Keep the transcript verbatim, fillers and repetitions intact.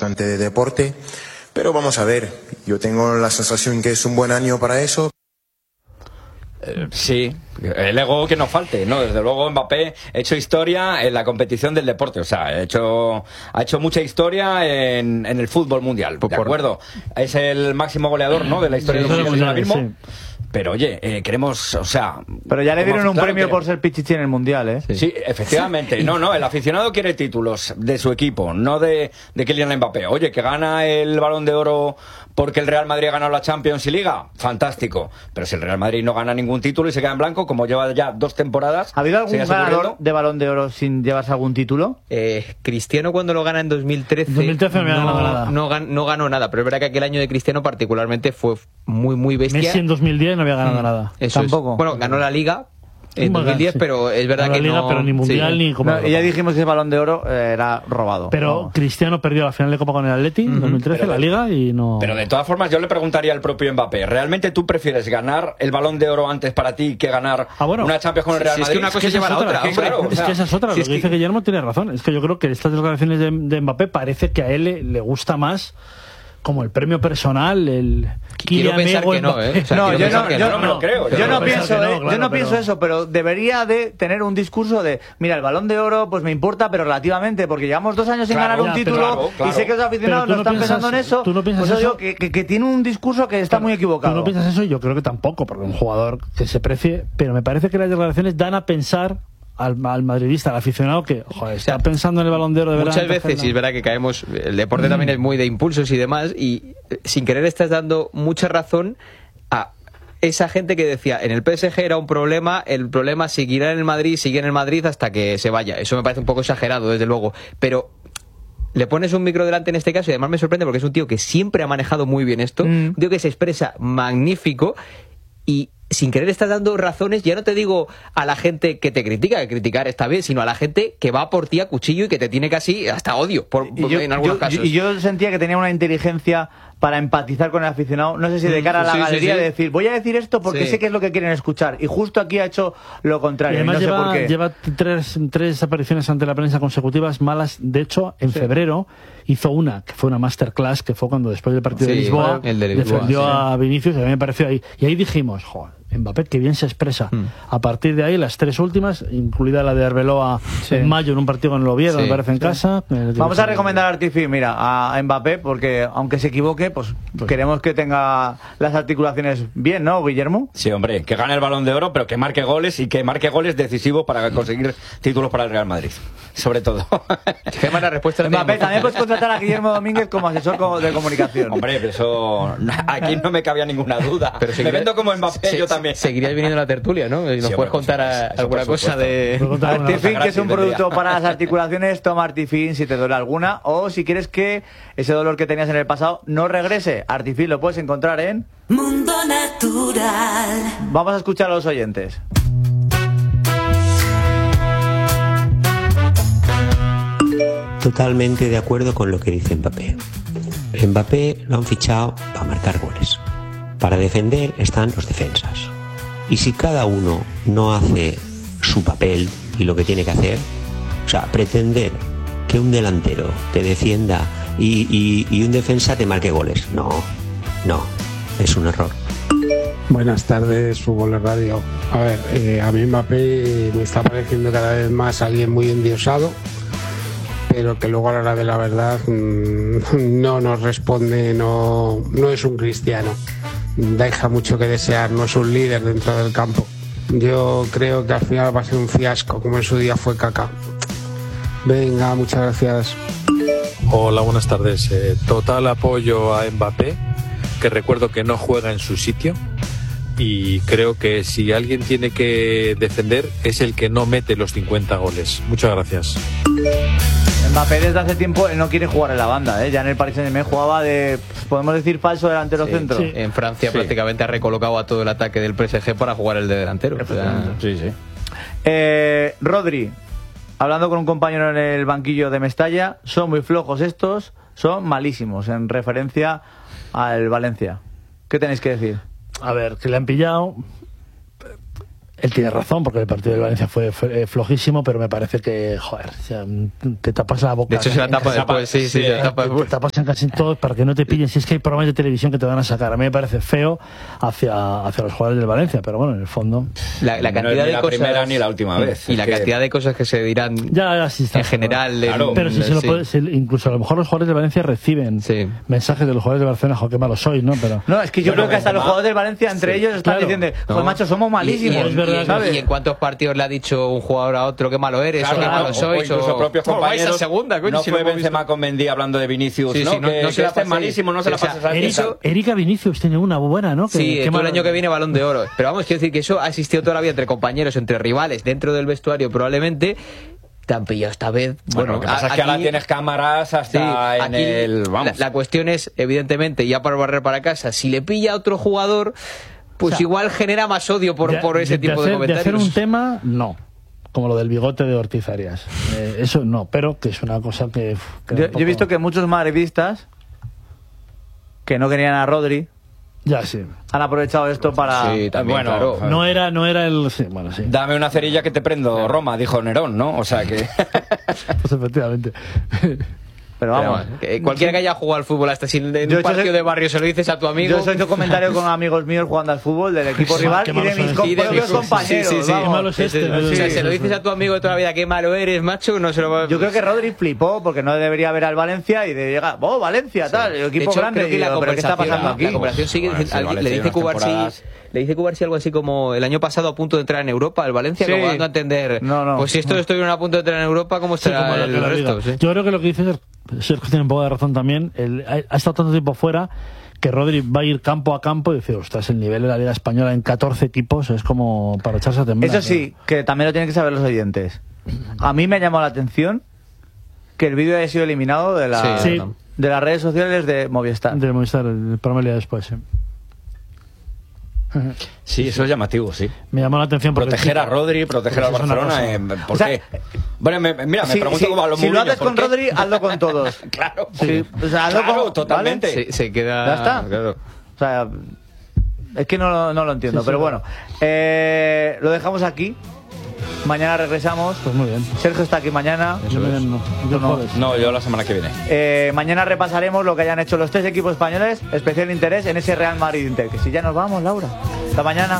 importante de deporte. Pero vamos a ver, yo tengo la sensación que es un buen año para eso. Eh, sí, el ego que nos falte, ¿no? Desde luego Mbappé ha hecho historia en la competición del deporte, o sea, ha hecho, ha hecho mucha historia en, en el fútbol mundial, ¿de acuerdo? Es el máximo goleador, ¿no?, de la historia Sí, del mundial ahora mismo. sí. Pero oye, eh, queremos, o sea... Pero ya le dieron un claro premio que... por ser pichichi en el Mundial, ¿eh? Sí, sí, efectivamente. No, no, el aficionado quiere títulos de su equipo, no de, de Kylian Mbappé. Oye, que gana el Balón de Oro porque el Real Madrid ha ganado la Champions y Liga, fantástico. Pero si el Real Madrid no gana ningún título y se queda en blanco, como lleva ya dos temporadas... ¿Ha habido algún ¿sigue ganador ocurriendo? de Balón de Oro sin llevarse algún título? Eh, Cristiano, cuando lo gana en dos mil trece, dos mil trece no había ganado nada. no, gan- no ganó nada, pero es verdad que aquel año de Cristiano particularmente fue muy, muy bestia. Messi en dos mil diez no había ganado Mm. nada. Eso Tampoco. es. Bueno, ganó la Liga en Bueno, dos mil diez, sí. pero es verdad Ganó que la Liga, no... pero ni Mundial sí. ni Copa No, de y ya Europa. dijimos que ese Balón de Oro eh, era robado. Pero No. Cristiano perdió la final de Copa con el Atleti en dos mil trece, Pero la de- Liga, y no... Pero de todas formas yo le preguntaría al propio Mbappé, ¿realmente tú prefieres ganar el Balón de Oro antes para ti que ganar Ah, bueno. una Champions con el Real Si es que Madrid? una cosa Es que lleva a la esa es otra, otra, hombre. claro, o es sea, que esa es otra, si lo es que dice que- Guillermo tiene razón. Es que yo creo que estas declaraciones de, de Mbappé parece que a él le, le gusta más como el premio personal, el Quiero Kylian pensar Ego que no, Mbappé. ¿eh? O sea, No, quiero yo pensar no, que yo no me lo creo. Yo Yo no creo pienso, que no, eh, claro, yo no pero- pienso eso, pero debería de tener un discurso de, mira, el Balón de Oro pues me importa, pero relativamente, porque llevamos dos años sin Claro, ganar un ya, pero título claro, claro. y sé que los aficionados Pero no tú no están pensando en piensas- eso. tú no piensas pues yo eso. digo que, que, que tiene un discurso que está muy equivocado. Tú no piensas eso, yo creo que tampoco, porque un jugador que se precie, pero me parece que las declaraciones dan a pensar al, al madridista, al aficionado, que joder, está O sea, pensando en el Balón de Oro de verdad. Muchas veces, y es verdad que caemos, el deporte también es muy de impulsos y demás, y eh, sin querer estás dando mucha razón a esa gente que decía, en el P S G era un problema, el problema seguirá en el Madrid, sigue en el Madrid hasta que se vaya. Eso me parece un poco exagerado, desde luego, pero le pones un micro delante en este caso y además me sorprende porque es un tío que siempre ha manejado muy bien esto, Mm. un tío que se expresa magnífico y sin querer estás dando razones, ya no te digo a la gente que te critica, que criticar está bien, sino a la gente que va por ti a cuchillo y que te tiene casi hasta odio, por, Y yo, en algunos yo- casos. y yo sentía que tenía una inteligencia para empatizar con el aficionado, no sé si de cara a la Sí, sí, galería sí. de decir, voy a decir esto porque Sí. sé que es lo que quieren escuchar, y justo aquí ha hecho lo Y contrario, y además no sé lleva, por qué. lleva tres, tres apariciones ante la prensa consecutivas malas. De hecho, en febrero hizo una, que fue una masterclass, que fue cuando después del partido Sí, de Lisboa, el de Lisboa, defendió sí. a Vinicius, y a mí me pareció ahí. Y ahí dijimos, joder, Mbappé, que bien se expresa. Mm. A partir de ahí, las tres últimas, incluida la de Arbeloa Sí. en mayo en un partido con el Oviedo, Sí, me parece, en sí. casa. eh, Vamos a recomendar a Artifi, mira, a a Mbappé, porque aunque se equivoque, pues, queremos que tenga las articulaciones bien, ¿no, Guillermo? Sí, hombre, que gane el Balón de Oro, pero que marque goles y que marque goles decisivos para conseguir títulos para el Real Madrid, sobre todo. Qué mala respuesta. Mbappé, también puedes contratar a Guillermo Domínguez como asesor co- de comunicación. Hombre, pero eso aquí no me cabía ninguna duda. Pero me seguiría- vendo como Mbappé, se- yo también. Seguirías viniendo a la tertulia, ¿no? Y nos Sí, puedes hombre, contar por a- supuesto, alguna por cosa de... Puedo contar una Artifin, cosa que es un gratis, producto vendría. para las articulaciones, toma Artifin si te duele alguna, o si quieres que ese dolor que tenías en el pasado no regrese. Artifin lo puedes encontrar en... Mundo Natural. Vamos a escuchar a los oyentes. Totalmente de acuerdo con lo que dice Mbappé. Mbappé lo han fichado para marcar goles. Para defender están los defensas. Y si cada uno no hace su papel y lo que tiene que hacer, o sea, pretender que un delantero te defienda y, y- y un defensa te marque goles, no, no, es un error. Buenas tardes, Fútbol Radio. A ver, eh, a mí Mbappé me está pareciendo cada vez más alguien muy endiosado, pero que luego a la hora de la verdad mm, no nos responde, no, no es un cristiano. Deja mucho que desear, no es un líder dentro del campo. Yo creo que al final va a ser un fiasco, como en su día fue Kaká. Venga, muchas gracias. Hola, buenas tardes. Eh, total apoyo a Mbappé, que recuerdo que no juega en su sitio, y creo que si alguien tiene que defender es el que no mete los cincuenta goles. Muchas gracias. Mbappé desde hace tiempo él no quiere jugar en la banda, ¿eh? Ya en el Paris Saint-Germain jugaba de, podemos decir, falso delantero Sí, centro. sí. En Francia Sí. prácticamente ha recolocado a todo el ataque del P S G para jugar el de delantero. O sea, Sí, sí. Eh, Rodri, hablando con un compañero en el banquillo de Mestalla, son muy flojos estos, son malísimos, en referencia al Valencia. ¿Qué tenéis que decir? A ver, que le han pillado. Él tiene razón, porque el partido de Valencia fue, fue flojísimo, pero me parece que, joder, o sea, te tapas la boca. De hecho, se la tapa después, sí, sí, se la tapa después. Te tapas en casi todos para que no te pillen. Si es que hay programas de televisión que te van a sacar. A mí me parece feo hacia, hacia los jugadores del Valencia, pero bueno, en el fondo. La, la cantidad no es ni de la cosas. primera ni la última vez. Y la que... cantidad de cosas que se dirán ya, ya, sí está, en general. Claro. En, pero si se lo sí. puede, si incluso a lo mejor los jugadores de Valencia reciben sí. mensajes de los jugadores de Barcelona, jo, qué malos sois, ¿no? Pero no, es que yo bueno, creo que hasta los más. jugadores del Valencia entre sí. ellos están claro. diciendo, joder, no. macho, somos malísimos. Y, y, es verdad, y, ¿sabes? y en cuántos partidos le ha dicho un jugador a otro qué malo eres Claro, o qué claro, malo sois o incluso o propios oh, vais compañeros. a segunda, coño, No si fue lo hemos Benzema visto. con Mendy hablando de Vinicius, Sí, ¿no? sí, no, que, no que se la este es paséis. malísimo, no se la O sea, pases a Erika, Erika Vinicius tiene una buena, ¿no? Que, Sí, qué todo mal- el año que viene Balón de Oro. Pero vamos, quiero decir que eso ha existido toda la vida entre compañeros, entre rivales, dentro del vestuario probablemente. Te han pillado esta vez. Bueno, Bueno, lo que pasa a- es que ahora aquí- tienes cámaras hasta Sí, en aquí el... la, Vamos. la cuestión es, evidentemente, ya para barrer para casa, si le pilla a otro jugador, pues O sea, igual genera más odio por, de- por ese de tipo hacer, de comentarios. De hacer un tema, no. Como lo del bigote de Ortiz Arias. Eh, eso no, pero que es una cosa que... que Yo, un poco- yo he visto que muchos madridistas que no querían a Rodri Ya, sí. han aprovechado esto para... Sí, también, Bueno, claro. No era, no era el... Sí, bueno, sí. Dame una cerilla que te prendo, Roma, dijo Nerón, ¿no? O sea que... Pues efectivamente. Pero Pero vamos. vamos, que cualquiera que haya jugado al fútbol hasta si en Yo he un hecho partido ese- de barrio se lo dices a tu amigo. Yo he hecho comentarios con amigos míos jugando al fútbol del equipo Qué rival qué y de malos mis son com- Y de propios mis- compañeros. sí, sí, sí. vamos. Qué malo es este, Sí, pero o sea, sí, se lo sí, dices sí. a tu amigo de toda la vida, qué malo eres, macho, no se lo va Yo creo que Rodri flipó porque no debería ver al Valencia y de llegar, oh, Valencia, tal, el De equipo hecho, grande. creo que y la digo, pero ¿qué está conversación- pasando aquí? La conversación sigue Bueno, diciendo- sí, alguien- Valencia le dice unas Cubarsí temporadas. le dice Cubarsí algo así como el año pasado a punto de entrar en Europa, el Valencia, Sí. como dando a entender, No, no. pues si estos estuvieron a punto de entrar en Europa, ¿cómo Sí, estará como la- el la resto? liga. Sí. Yo creo que lo que dice Sergio tiene un poco de razón también. El- ha, ha estado tanto tiempo fuera que Rodri va a ir campo a campo y decir, ostras, el nivel de la Liga Española en catorce tipos es como para echarse a temblar. Eso sí, que también lo tienen que saber los oyentes. A mí me ha llamado la atención que el vídeo haya sido eliminado de, la, Sí, Sí. de las redes sociales de Movistar. De Movistar, el programa el día después, sí. Sí, eso es llamativo, sí. Me llamó la atención porque Proteger a el chico- Rodri, proteger al porque eso es una Barcelona, cosa. eh, ¿por O sea, qué? Bueno, me- mira, me Sí, pregunto sí, cómo a los si lo Mourinho, haces ¿por con qué? Rodri, hazlo con todos. Claro, Sí, o sea, hazlo claro, con- totalmente. ¿vale? Se, se queda. Ya está. Claro. O sea, es que no, lo- no lo entiendo, Sí, sí, pero sí. bueno. Eh, lo dejamos aquí. Mañana regresamos. Pues muy bien. Sergio está aquí mañana. Yo me- no, yo no. jueves. No, yo la semana que viene. Eh, mañana repasaremos lo que hayan hecho los tres equipos españoles. Especial interés en ese Real Madrid Inter. Que si ya nos vamos, Laura. Hasta mañana.